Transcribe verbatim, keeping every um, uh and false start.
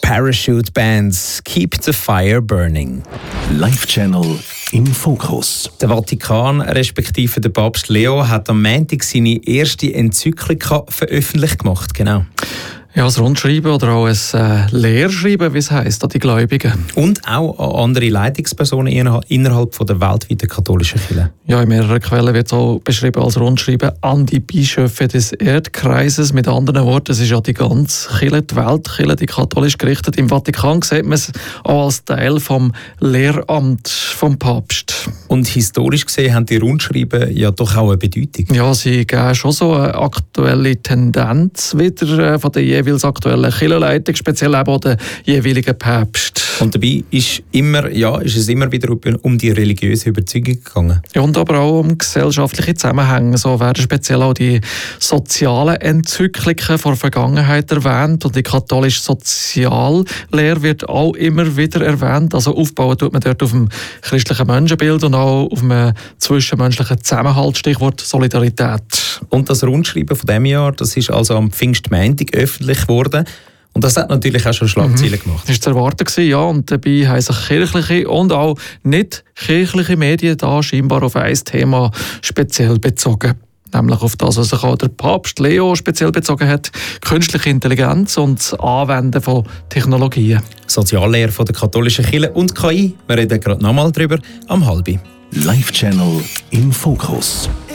Parachute Bands, Keep the Fire Burning. Live Channel im Fokus. Der Vatikan, respektive der Papst Leo, hat am Montag seine erste Enzyklika veröffentlicht gemacht. Genau. Ja, ein Rundschreiben oder auch ein äh, Lehrschreiben, wie es heisst, an die Gläubigen. Und auch an andere Leitungspersonen innerhalb von der weltweiten katholischen Kirche. Ja, in mehreren Quellen wird es auch beschrieben als Rundschreiben an die Bischöfe des Erdkreises. Mit anderen Worten, es ist ja die ganze Kirche, die Weltkirche, die katholisch gerichtet. Im Vatikan sieht man es auch als Teil vom Lehramt vom Papst. Und historisch gesehen haben die Rundschreiben ja doch auch eine Bedeutung. Ja, sie geben schon so eine aktuelle Tendenz wieder äh, von der jeweils aktuellen Kirchenleitung, speziell eben auch der jeweiligen Päpst. Und dabei ist, immer, ja, ist es immer wieder um die religiöse Überzeugung gegangen. Ja, und aber auch um gesellschaftliche Zusammenhänge. So werden speziell auch die sozialen Enzykliken von der Vergangenheit erwähnt und die katholische Soziallehre wird auch immer wieder erwähnt. Also aufbauen tut man dort auf dem christlichen Menschenbild und auch auf einem zwischenmenschlichen Zusammenhalt, Stichwort Solidarität. Und das Rundschreiben von diesem Jahr, das ist also am Pfingstmontag öffentlich geworden. Und das hat natürlich auch schon Schlagzeilen mhm. gemacht. Das war zu erwarten gewesen, ja. Und dabei haben sich kirchliche und auch nicht kirchliche Medien da scheinbar auf ein Thema speziell bezogen. Nämlich auf das, was sich auch der Papst Leo speziell bezogen hat: künstliche Intelligenz und das Anwenden von Technologien. Soziallehre von der katholischen Kirche und K I. Wir reden gerade nochmal drüber am halben. Live Channel im Fokus.